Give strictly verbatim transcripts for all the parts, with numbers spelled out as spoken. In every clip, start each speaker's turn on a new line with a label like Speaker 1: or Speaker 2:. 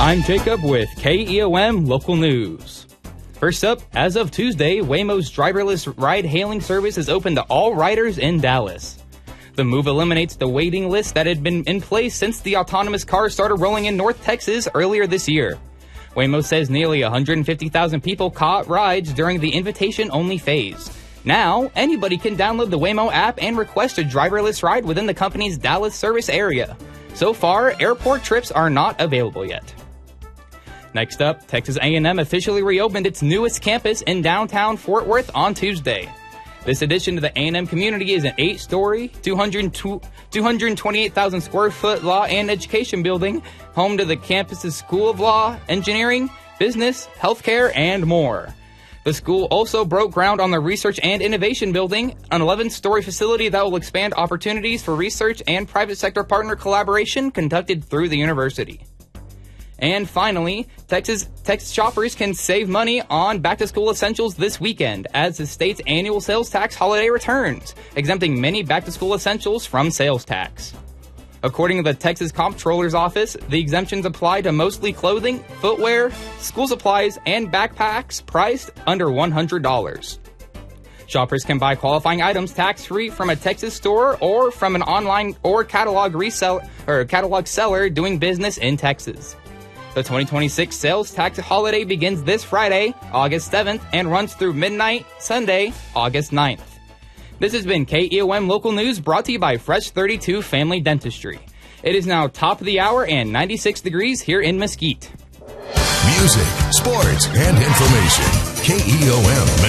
Speaker 1: I'm Jacob with K E O M Local News. First up, as of Tuesday, Waymo's driverless ride-hailing service is open to all riders in Dallas. The move eliminates the waiting list that had been in place since the autonomous cars started rolling in North Texas earlier this year. Waymo says nearly one hundred fifty thousand people caught rides during the invitation-only phase. Now, anybody can download the Waymo app and request a driverless ride within the company's Dallas service area. So far, airport trips are not available yet. Next up, Texas A and M officially reopened its newest campus in downtown Fort Worth on Tuesday. This addition to the A and M community is an eight-story, two hundred twenty-eight thousand square foot law and education building, home to the campus's School of Law, Engineering, Business, Healthcare, and more. The school also broke ground on the Research and Innovation Building, an eleven-story facility that will expand opportunities for research and private sector partner collaboration conducted through the university. And finally, Texas Texas shoppers can save money on back-to-school essentials this weekend as the state's annual sales tax holiday returns, exempting many back-to-school essentials from sales tax. According to the Texas Comptroller's Office, the exemptions apply to mostly clothing, footwear, school supplies, and backpacks priced under one hundred dollars. Shoppers can buy qualifying items tax-free from a Texas store or from an online or catalog reseller or catalog seller doing business in Texas. The twenty twenty-six sales tax holiday begins this Friday, August seventh, and runs through midnight, Sunday, August ninth. This has been K E O M Local News, brought to you by Fresh thirty-two Family Dentistry. It is now top of the hour and ninety-six degrees here in Mesquite.
Speaker 2: Music, sports, and information. K E O M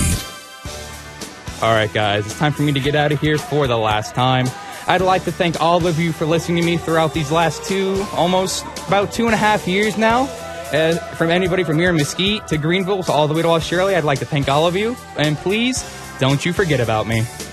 Speaker 2: Mesquite.
Speaker 1: All right, guys, it's time for me to get out of here for the last time. I'd like to thank all of you for listening to me throughout these last two, almost about two and a half years now. Uh, from anybody from here in Mesquite to Greenville to all the way to Australia, I'd like to thank all of you. And please, don't you forget about me.